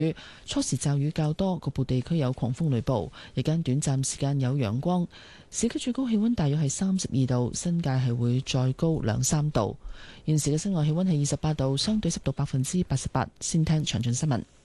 初時驟雨較多，局部地區有狂風雷暴，日間短暫時間有陽光。市區最高氣溫大約係32度，新界係會再高2-3度。現時嘅室外氣溫係28度，相對濕度88%。先聽詳盡新聞。